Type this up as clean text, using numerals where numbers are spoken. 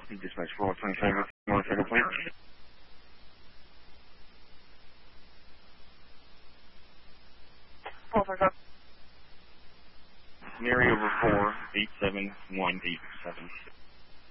Dispatch 427, motorcycle plate. Mary over 4, 87187.